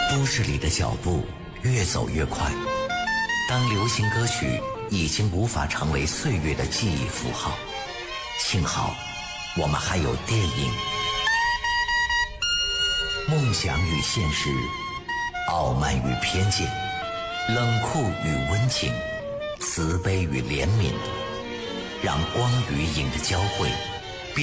都市里的脚步越走越快，当流行歌曲已经无法成为岁月的记忆符号，幸好我们还有电影。梦想与现实，傲慢与偏见，冷酷与温情，慈悲与怜悯，让光与影的交汇